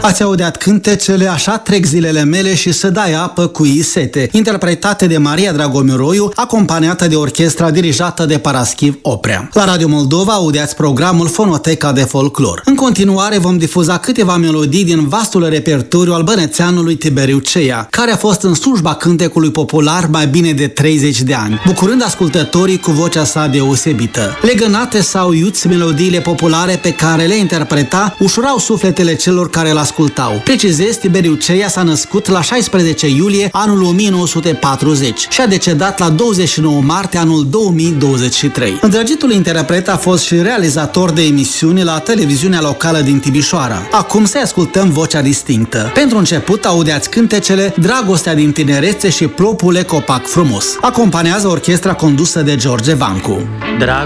Ați audeat cântecele Așa trec zilele mele și să dai apă cu sete, interpretate de Maria Dragomiroiu, acompaniată de orchestra dirijată de Paraschiv Oprea. La Radio Moldova audeați programul Fonoteca de Folclor. În continuare vom difuza câteva melodii din vastul repertoriu al bănețeanului Tiberiu Ceia, care a fost în slujba cântecului popular mai bine de 30 de ani, bucurând ascultătorii cu vocea sa deosebită. Legănate sau iuți, melodiile populare pe care le interpreta ușurau sufletele celor care îl ascultau. Precizez, Tiberiu Ceia s-a născut la 16 iulie anul 1940 și a decedat la 29 martie anul 2023. Îndrăgitul interpret a fost și realizator de emisiuni la televiziunea locală din Timișoara. Acum să ascultăm vocea distinctă. Pentru început audeați cântecele Dragostea din tinerețe și Plopule copac frumos. Acompanează orchestra condusă de George Vancu. Dragostea